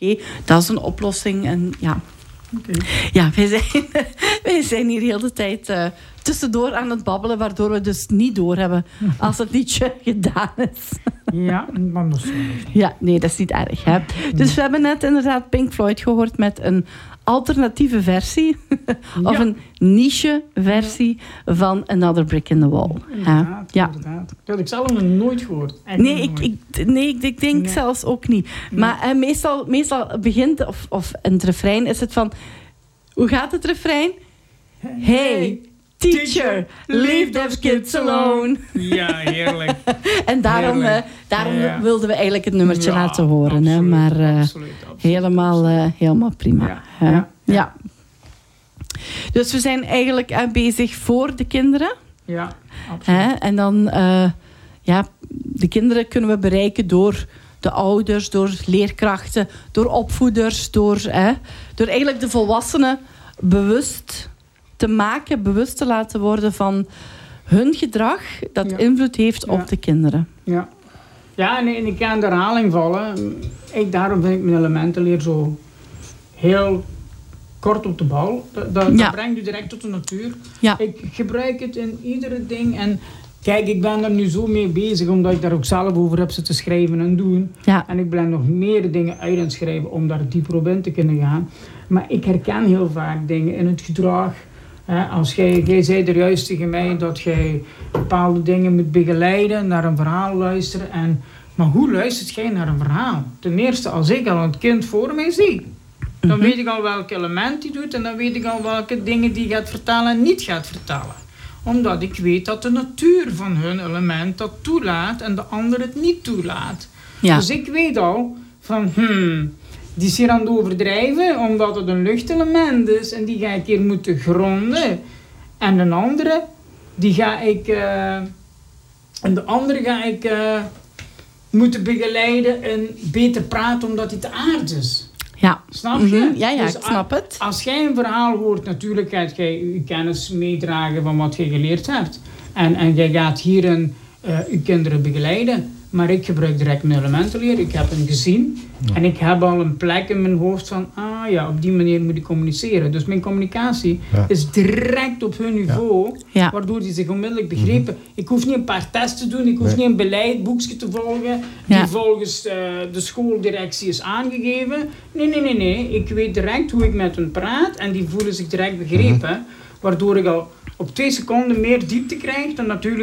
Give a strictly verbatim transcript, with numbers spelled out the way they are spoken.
oké, dat is een oplossing. En ja, okay. ja wij, zijn, wij zijn hier heel de tijd uh, tussendoor aan het babbelen, waardoor we dus niet doorhebben als het liedje gedaan is. Ja, maar nog zo. Ja, nee, dat is niet erg. Hè? Dus we hebben net inderdaad Pink Floyd gehoord met een alternatieve versie of Ja. een niche versie van Another Brick in the Wall. Inderdaad, ja. inderdaad. Dat had ik zelf nog nooit gehoord. Echt Nee, nog ik, nooit. ik, nee ik, ik denk Nee. zelfs ook niet. Nee. Maar eh, meestal, meestal begint, of, of in het refrein is het van... Hoe gaat het refrein? Hey, teacher, leave those kids alone. Ja, heerlijk. En daarom, Heerlijk. eh, daarom Ja. wilden we eigenlijk het nummertje Ja, laten horen. Hè? absoluut, Maar eh, absoluut, absoluut, helemaal, eh, helemaal prima. Ja, hè? ja, ja. Ja. Dus we zijn eigenlijk eh, bezig voor de kinderen. Ja, absoluut. Hè? En dan, eh, ja, de kinderen kunnen we bereiken door de ouders, door leerkrachten, door opvoeders, door, hè, door eigenlijk de volwassenen bewust te maken, bewust te laten worden van hun gedrag dat Ja. invloed heeft Ja. op de kinderen. Ja, ja en, en ik kan de herhaling vallen. Ik, daarom vind ik mijn elementenleer zo heel kort op de bal. Dat, dat, Ja. dat brengt u direct tot de natuur. Ja. Ik gebruik het in iedere ding. En kijk, ik ben er nu zo mee bezig, omdat ik daar ook zelf over heb zitten schrijven en doen. Ja. En ik ben nog meer dingen uit aan het schrijven om daar dieper op in te kunnen gaan. Maar ik herken heel vaak dingen in het gedrag. Hè, als jij, jij zei er juist tegen mij dat jij bepaalde dingen moet begeleiden, naar een verhaal luisteren. En, maar hoe luistert jij naar een verhaal? Ten eerste, als ik al een kind voor mij zie, dan Mhm. weet ik al welk element hij doet en dan weet ik al welke dingen die gaat vertalen en niet gaat vertalen. Omdat ik weet dat de natuur van hun element dat toelaat en de ander het niet toelaat. Ja. Dus ik weet al van, hmm, die is hier aan het overdrijven omdat het een luchtelement is en die ga ik hier moeten gronden. En een andere, die ga ik, uh, en de andere ga ik uh, moeten begeleiden en beter praten omdat hij te aard is. Ja. Snap je? Mhm. Ja, ja, Dus ik snap het. Als jij een verhaal hoort, natuurlijk gaat jij je kennis meedragen van wat je geleerd hebt. En, en jij gaat hierin uh, je kinderen begeleiden. Maar ik gebruik direct mijn elementenleer. Ik heb hem gezien. Ja. En ik heb al een plek in mijn hoofd van... Ah ja, op die manier moet ik communiceren. Dus mijn communicatie ja. is direct op hun niveau. Ja. Ja. Waardoor die zich onmiddellijk begrepen. Mm-hmm. Ik hoef niet een paar tests te doen. Ik hoef nee. niet een beleidboekje te volgen. Die ja. volgens uh, de schooldirectie is aangegeven. Nee, nee, nee, nee. Ik weet direct hoe ik met hen praat. En die voelen zich direct begrepen. Mm-hmm. Waardoor ik al op twee seconden meer diepte krijg dan natuurlijk...